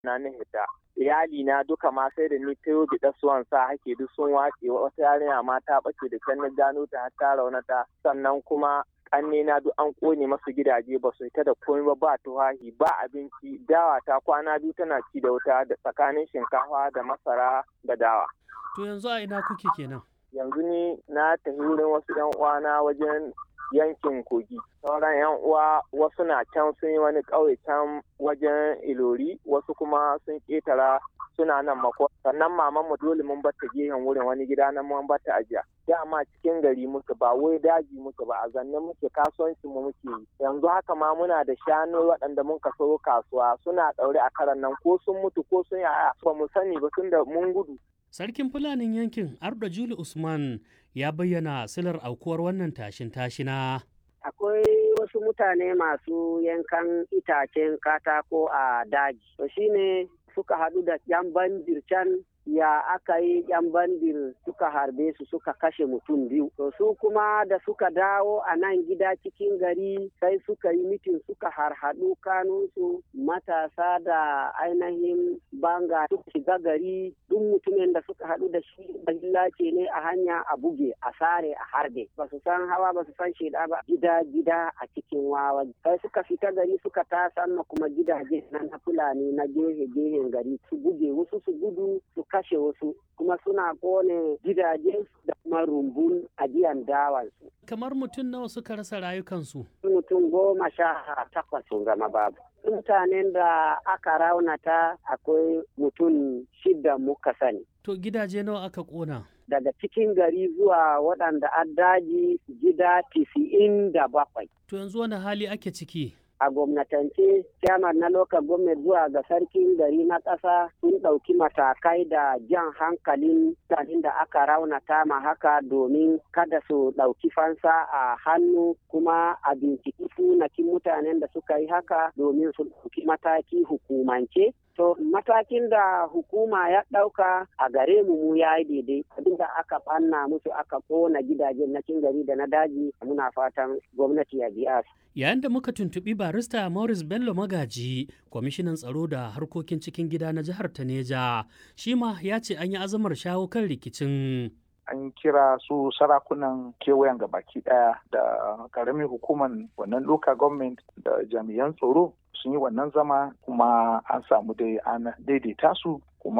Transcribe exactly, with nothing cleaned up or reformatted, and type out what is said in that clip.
na na hita. Iyali na duka ma sai da ni tayo biɗa suwan sa hake duk sun wace, wata yarinya ma ta ɓace da can na gano ta har ta raunata, sannan kuma ƙanne na duk an ƙone masu gidaje ba su ita da komai ba, ba tuhahi ba abinci, dawa ta kwana biyu tana ci da wuta da tsakanin shinkafa da masara da dawa. To yanzu a ina kuke kenan? Yanzu ni na tafi wurin wasu 'yan uwana wajen yankin Kogi. Sauran 'yan uwa wasu na can sun yi wani ƙauye can wajen Ilori, wasu kuma sun ƙetara suna nan mako. Sannan maman mu dole mun bata gehen wurin wani gida nan mun bata ajiya. Dama cikin gari muke ba wai daji muke ba, a zanne muke kasuwanci mu muke yi. Yanzu haka ma muna da shanu waɗanda mun kaso kasuwa suna ɗaure a karan nan ko sun mutu ko sun yaya ba mu sani ba tunda mun gudu. Sarkin Fulanin yankin Ardo Juli Usman ya bayyana silar aukuwar wannan tashin tashina. Akwai wasu mutane masu yankan itacen katako a daji. To shine suka haɗu da yan bandir can ya aka yi yan bandir suka harbe su suka kashe mutum biyu. To su kuma da suka dawo a nan gida cikin gari sai suka yi mitin suka harhaɗu kanunsu matasa da ainihin banga suka shiga gari duk mutumin da suka haɗu da shi ce ne a hanya a buge a sare a harbe. Ba su san hawa ba su san sheda ba gida gida a cikin wawa. Sai suka fita gari suka tasan kuma gidaje na Fulani na gehe gehen gari su buge wasu su gudu su kashe wasu kuma suna kone gidajen da kuma rumbun ajiyan dawansu. Kamar mutum nawa suka rasa rayukansu? Mutum goma sha takwas sun zama babu. Mutanen da aka raunata akwai mutum shida muka sani. To gidaje nawa aka kona? Daga cikin gari zuwa waɗanda an daji gida tisa'in da bakwai. To yanzu wani hali ake ciki? A gwamnatance chairman na local government zuwa ga sarkin gari na ƙasa sun ɗauki matakai da jan hankalin mutanen da aka raunata ma haka domin kada su ɗauki fansa a hannu kuma a binciki sunakin mutanen da suka yi haka domin su ɗauki mataki hukumance. To matakin da hukuma ya ɗauka a gare mu mu ya yi daidai abinda aka ɓanna musu aka ƙona gidajen na cikin gari da na daji muna fatan gwamnati ya biya su. Yayin da muka tuntuɓi barista Morris Bello Magaji, kwamishinan tsaro da harkokin cikin gida na jihar Taneja, shi ma ya ce an yi azamar shawo kan rikicin. An kira su sarakunan kewayen gabaki daya da karamin hukumar wannan local government da jami'an tsaro sun yi wannan zama kuma an samu dai an daidaita su